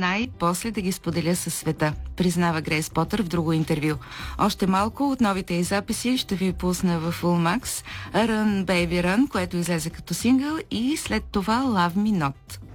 най-после да ги споделя със света, признава Грейс Потър в друго интервю. Още малко от новите й записи ще ви пусна в Full Max Run Baby Run, което излезе като сингъл, и след това Love Me Not.